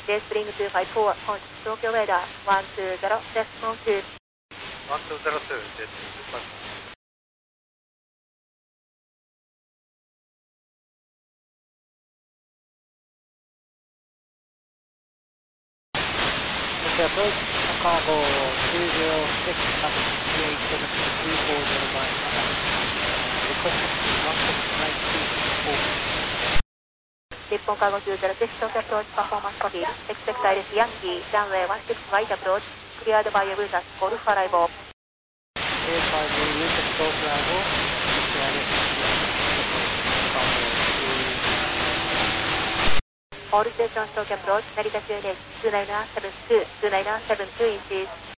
Dayspring 254, on Tokyo radar 120, left on 2. 1202, Dayspring 254. Approach, Chicago 206, traffic 287-3409, requesting London flight 264. 日本カーゴ206、Tokyo approach performance copy. Expect ILS Yankee, runway 16 right approach, cleared by Brutus, Golf arrival. Verified Brutus, Golf arrival, All stations Tokyo approach, Narita QNH 2972, 2972 inches.